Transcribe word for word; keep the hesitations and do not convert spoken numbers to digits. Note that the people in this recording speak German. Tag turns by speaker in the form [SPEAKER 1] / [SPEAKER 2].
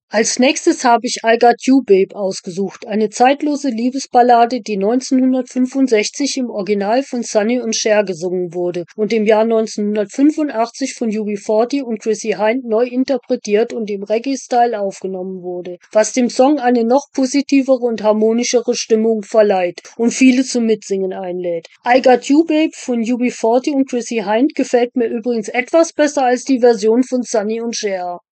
[SPEAKER 1] Als nächstes habe ich I Got You Babe ausgesucht, eine zeitlose Liebesballade, die neunzehnhundertfünfundsechzig im Original von Sonny und Cher gesungen wurde und im Jahr neunzehnhundertfünfundachtzig von U B vierzig und Chrissie Hynde neu interpretiert und im Reggae-Style aufgenommen wurde, was dem Song eine noch positivere und harmonischere Stimmung verleiht und viele zum Mitsingen einlädt. I Got You Babe von U B vierzig und Chrissie Hynde gefällt mir übrigens etwas besser als die Version von Sonny und Cher.